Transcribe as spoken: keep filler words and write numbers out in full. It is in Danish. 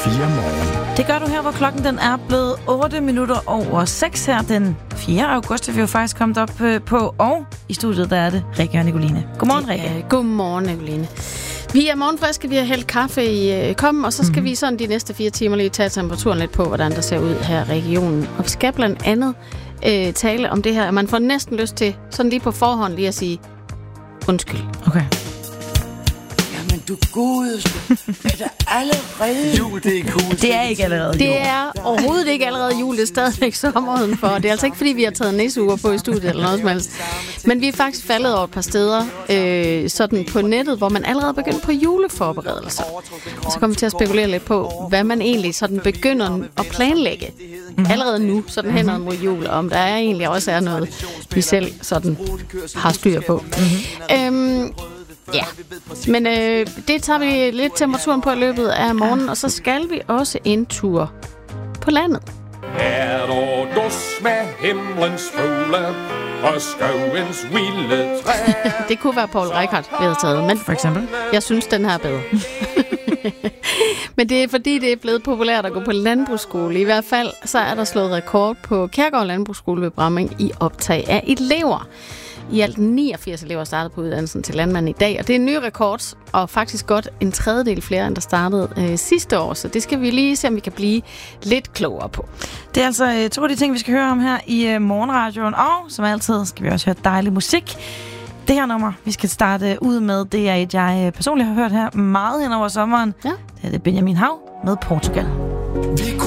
fire Morgen. Det gør du her, hvor klokken den er blevet otte minutter over seks her den fjerde august, vi jo faktisk kommet op på. Og i studiet, der er det Rikke og Nicoline. Godmorgen, Rikke. Øh, godmorgen, Nicoline. Vi er morgenfriske, vi har hældt kaffe i øh, kommen, og så skal mm-hmm. vi sådan de næste fire timer lige tage temperaturen lidt på, hvordan der ser ud her i regionen. Og vi skal blandt andet øh, tale om det her, at man får næsten lyst til, sådan lige på forhånd, lige at sige undskyld. Okay. Jamen du godeste, er der allerede jul, det er cool. Det er ikke allerede jul. Det er overhovedet ikke allerede jul, det er stadigvæk sommeren for. Det er altså ikke, fordi vi har taget nisseuger på i studiet eller noget som helst. Men vi er faktisk faldet over et par steder øh, sådan på nettet, hvor man allerede begyndt på juleforberedelser. Og så kommer vi til at spekulere lidt på, hvad man egentlig sådan begynder at planlægge mm-hmm. allerede nu, sådan henad mod jul, om der er egentlig også er noget, vi selv sådan har styr på. Mm-hmm. Øhm, Ja, men øh, det tager vi lidt temperaturen på i løbet af morgenen, og så skal vi også en tur på landet. Her og dus med himlens fugle og skovens vilde træ. Det kunne være Paul Reichhardt, vi havde taget, men for eksempel. Jeg synes, den her er bedre. Men det er fordi, det er blevet populært at gå på landbrugsskole. I hvert fald så er der slået rekord på Kærgård Landbrugsskole ved Bramming i optag af elever. I alt niogfirs elever startede på uddannelsen til landmand i dag, og det er en ny rekord, og faktisk godt en tredjedel flere, end der startede øh, sidste år, så det skal vi lige se, om vi kan blive lidt klogere på. Det er altså øh, to af de ting, vi skal høre om her i øh, morgenradioen, og som altid skal vi også høre dejlig musik. Det her nummer, vi skal starte ud med, det er et, jeg personligt har hørt her meget hen over sommeren. Ja. Det er det Benjamin Hav med Portugal.